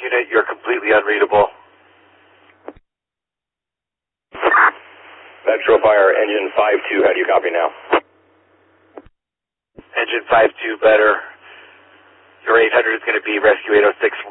unit, you're completely unreadable. Metro Fire, engine 5-2, how do you copy now? Engine 5-2 better. Your 800 is going to be rescue 806